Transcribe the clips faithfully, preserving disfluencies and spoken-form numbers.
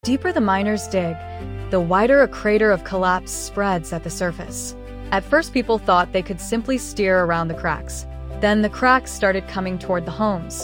deeper the miners dig, the wider a crater of collapse spreads at the surface. At first, people thought they could simply steer around the cracks. Then the cracks started coming toward the homes.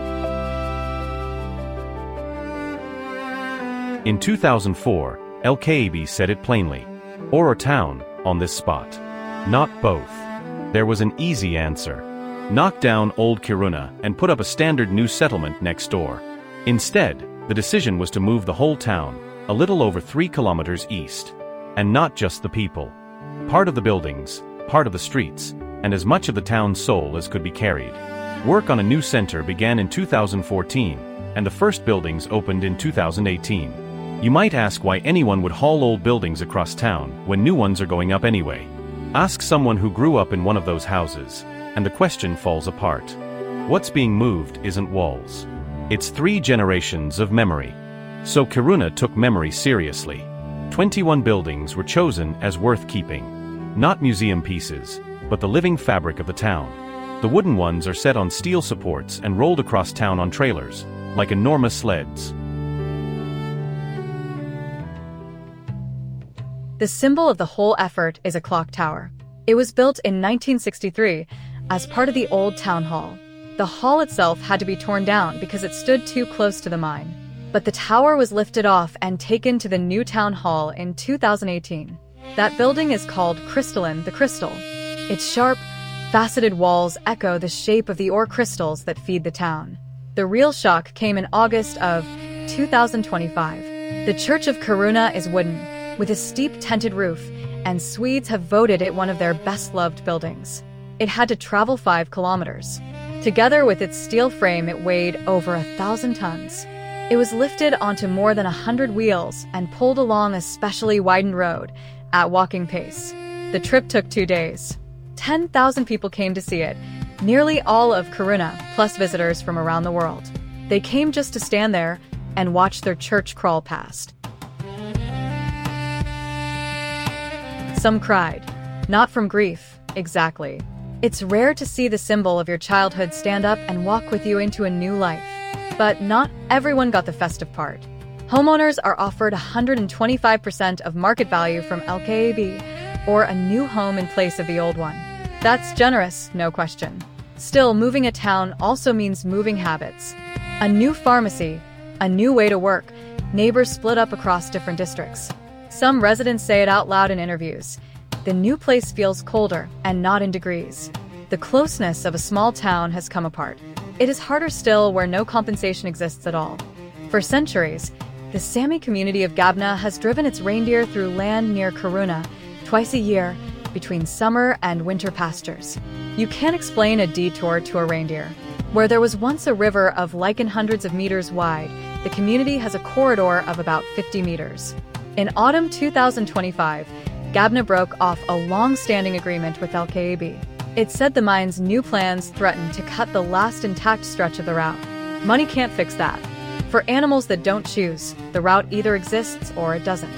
In two thousand four, L K A B said it plainly. Or a town, on this spot. Not both. There was an easy answer. Knock down old Kiruna and put up a standard new settlement next door. Instead, the decision was to move the whole town, a little over three kilometers east. And not just the people. Part of the buildings, part of the streets, and as much of the town's soul as could be carried. Work on a new center began in two thousand fourteen, and the first buildings opened in two thousand eighteen. You might ask why anyone would haul old buildings across town when new ones are going up anyway. Ask someone who grew up in one of those houses, and the question falls apart. What's being moved isn't walls. It's three generations of memory. So Kiruna took memory seriously. twenty-one buildings were chosen as worth keeping. Not museum pieces, but the living fabric of the town. The wooden ones are set on steel supports and rolled across town on trailers, like enormous sleds. The symbol of the whole effort is a clock tower. It was built in nineteen sixty-three as part of the old town hall. The hall itself had to be torn down because it stood too close to the mine. But the tower was lifted off and taken to the new town hall in two thousand eighteen. That building is called Crystalline the Crystal. Its sharp, faceted walls echo the shape of the ore crystals that feed the town. The real shock came in August of two thousand twenty-five. The Church of Kiruna is wooden, with a steep tented roof, and Swedes have voted it one of their best-loved buildings. It had to travel five kilometers. Together with its steel frame, it weighed over a thousand tons. It was lifted onto more than a hundred wheels and pulled along a specially widened road at walking pace. The trip took two days. ten thousand people came to see it, nearly all of Kiruna, plus visitors from around the world. They came just to stand there and watch their church crawl past. Some cried. Not from grief, exactly. It's rare to see the symbol of your childhood stand up and walk with you into a new life. But not everyone got the festive part. Homeowners are offered one hundred twenty-five percent of market value from L K A B, or a new home in place of the old one. That's generous, no question. Still, moving a town also means moving habits. A new pharmacy, a new way to work, neighbors split up across different districts. Some residents say it out loud in interviews. The new place feels colder, and not in degrees. The closeness of a small town has come apart. It is harder still where no compensation exists at all. For centuries, the Sami community of Gabna has driven its reindeer through land near Kiruna, twice a year, between summer and winter pastures. You can't explain a detour to a reindeer. Where there was once a river of lichen hundreds of meters wide, the community has a corridor of about fifty meters. In autumn two thousand twenty-five, Gabna broke off a long-standing agreement with L K A B. It said the mine's new plans threatened to cut the last intact stretch of the route. Money can't fix that. For animals that don't choose, the route either exists or it doesn't.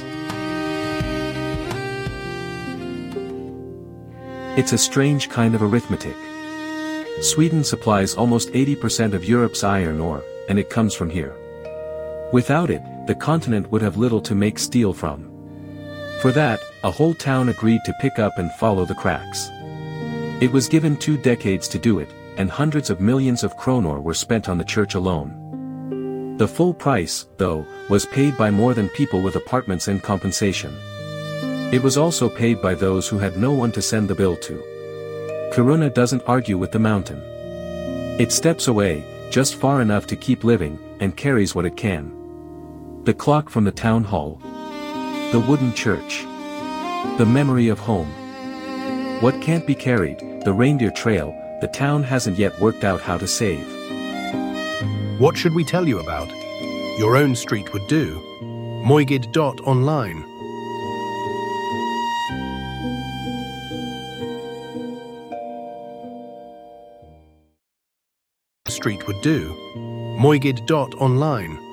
It's a strange kind of arithmetic. Sweden supplies almost eighty percent of Europe's iron ore, and it comes from here. Without it, the continent would have little to make steel from. For that, a whole town agreed to pick up and follow the cracks. It was given two decades to do it, and hundreds of millions of kronor were spent on the church alone. The full price, though, was paid by more than people with apartments and compensation. It was also paid by those who had no one to send the bill to. Kiruna doesn't argue with the mountain. It steps away, just far enough to keep living, and carries what it can. The clock from the town hall. The wooden church. The memory of home. What can't be carried, the reindeer trail, the town hasn't yet worked out how to save. What should we tell you about? Your own street would do. Moigid dot online. Street would do. Moigid dot online.